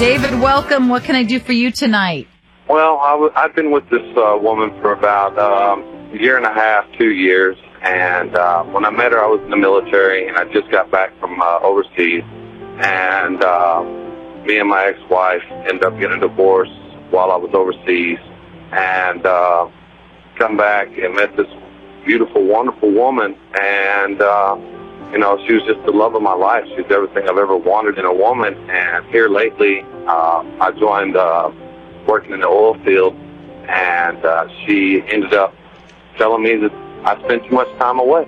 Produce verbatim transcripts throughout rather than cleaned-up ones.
David, welcome. What can I do for you tonight? Well, I w- I've been with this uh, woman for about um, a year and a half, two years. And uh, when I met her, I was in the military, and I just got back from uh, overseas. And uh, me and my ex-wife ended up getting a divorce while I was overseas. And uh, come back and met this beautiful, wonderful woman. And, uh, you know, she was just the love of my life. She's everything I've ever wanted in a woman. And here lately, uh, I joined uh, working in the oil field, and uh, she ended up telling me that I spent too much time away,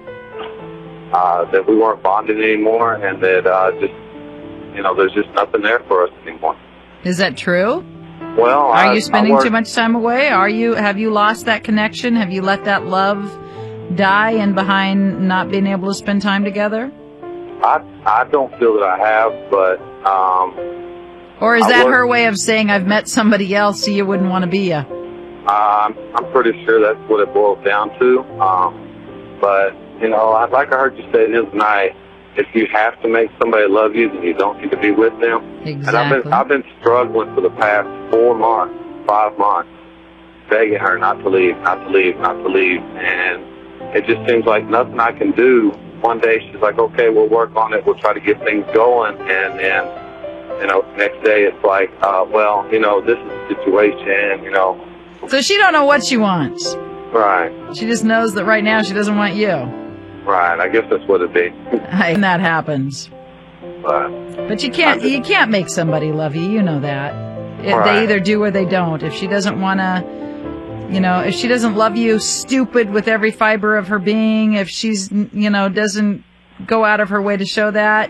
uh, that we weren't bonded anymore, and that uh, just, you know, there's just nothing there for us anymore. Is that true? Well, Are I, you spending I work, too much time away? Are you? Have you lost that connection? Have you let that love die and behind not being able to spend time together? I I don't feel that I have, but um, or is I that work, her way of saying I've met somebody else, so you wouldn't want to be ya? Uh, I'm I'm pretty sure that's what it boils down to. Um, but you know, I, like I heard you say the other night, if you have to make somebody love you, then you don't need to be with them. Exactly. And I've been I've been struggling for the past four months, five months, begging her not to leave, not to leave, not to leave, and it just seems like nothing I can do. One day she's like, okay, we'll work on it, we'll try to get things going, and then, you know, next day it's like, uh, well, you know, this is the situation, you know. So she don't know what she wants. Right. She just knows that right now she doesn't want you. Right, I guess that's what it'd be. And that happens. But, but you can't just, you can't make somebody love you, you know that. Right. They either do or they don't. If she doesn't want to, you know, if she doesn't love you stupid with every fiber of her being, if she's, you know, doesn't go out of her way to show that,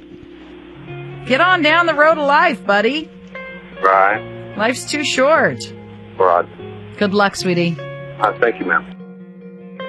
get on down the road of life, buddy. Right. Life's too short. Right. Good luck, sweetie. Uh, thank you, ma'am.